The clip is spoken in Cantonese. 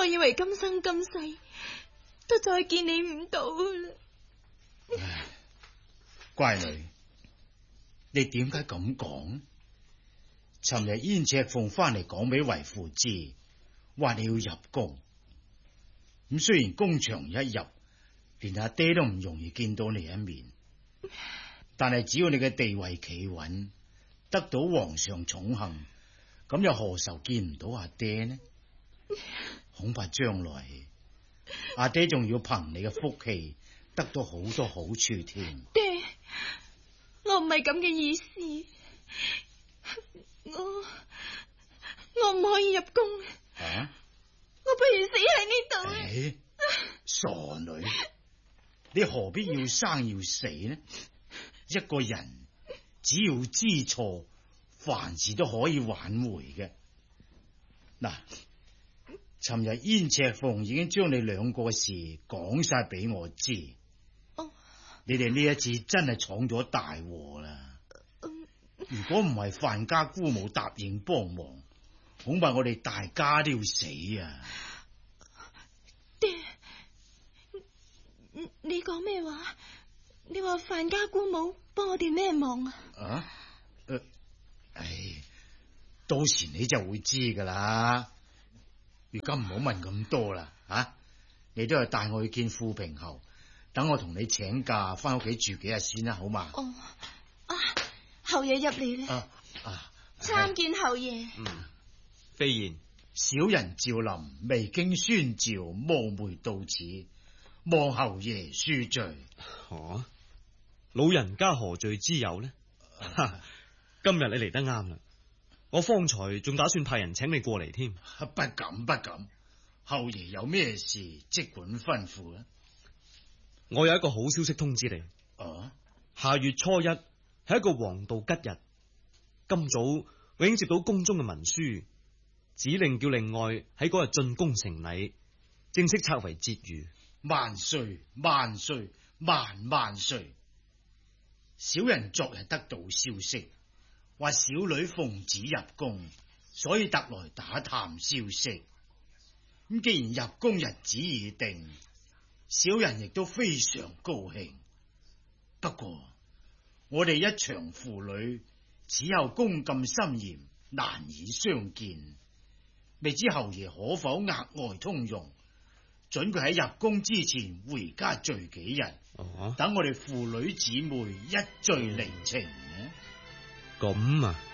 以為今生今世都再見你唔到啦。 唉，乖女，你點解咁講？尋日燕赤鳳翻嚟講俾為父知，話你要入宮。咁雖然宮場一入，連阿爹都唔容易見到你一面，但係只要你嘅地位企穩，得到皇上寵幸，咁又何愁見唔到阿爹呢？恐怕將來阿爹仲要憑你嘅福氣得到好多好處添。 爹，我唔係咁嘅意思，我唔可以入宮。 啊？ 我不如死喺呢度。 唉，傻女，你何必要生要死呢？一個人只要知錯，凡事都可以挽回嘅。嗱，尋日燕赤鳳已經將你兩個嘅事講晒俾我知。 哦， 你哋呢一次真係闖咗大禍啦！如果唔係范家姑母答應幫忙，恐怕我哋大家都要死啊！ 爹，你講咩話？你話范家姑母幫我哋咩忙啊？ 啊？唉，到時你就會知噶啦。如今唔好問咁多啦，你都係帶我去見富平侯，等我同你請假翻屋企住幾日先啦，好嘛？ 哦，侯爺入嚟啦！參見侯爺。 飛燕， 小人趙林未經宣召，冒昧到此，望侯爺恕罪。 老人家何罪之有呢？今日你嚟得啱啦，我方才仲打算派人請你過嚟添。 不敢，侯爺有咩事即管吩咐啦。 我有一個好消息通知你。下月初一係一個黃道吉日，今早我已經接到宮中嘅文書，指令叫另外喺嗰日進宮成禮，正式冊為節馭。 萬歲萬歲萬歲！小人昨日得到消息，話小女奉旨入宮，所以特來打探消息。咁既然入宮日子已定，小人亦都非常高興。不過我哋一場父女，此後宮禁森嚴，難以相見，未知侯爺可否額外通融，准佢喺入宮之前回家聚幾日，等我哋父女姊妹一聚寧情呢？ 咁啊，